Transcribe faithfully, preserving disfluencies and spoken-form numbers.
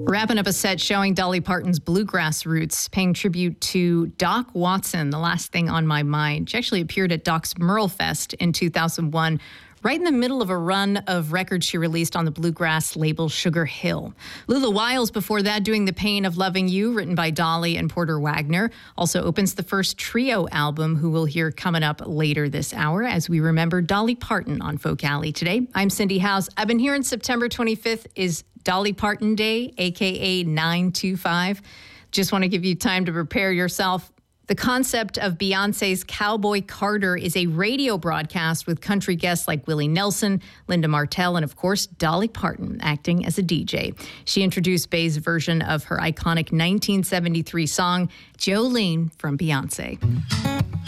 Wrapping up a set showing Dolly Parton's bluegrass roots, paying tribute to Doc Watson, The Last Thing on My Mind. She actually appeared at Doc's Merlefest in two thousand one, right in the middle of a run of records she released on the bluegrass label Sugar Hill. Lula Wiles before that doing The Pain of Loving You, written by Dolly and Porter Wagner, also opens the first trio album, who we'll hear coming up later this hour as we remember Dolly Parton on Folk Alley today. I'm Cindy House. I've been here on September twenty-fifth is Dolly Parton Day, a k a nine two five. Just want to give you time to prepare yourself. The concept of Beyonce's Cowboy Carter is a radio broadcast with country guests like Willie Nelson, Linda Martell, and of course, Dolly Parton acting as a D J. She introduced Bey's version of her iconic nineteen seventy-three song, Jolene from Beyonce.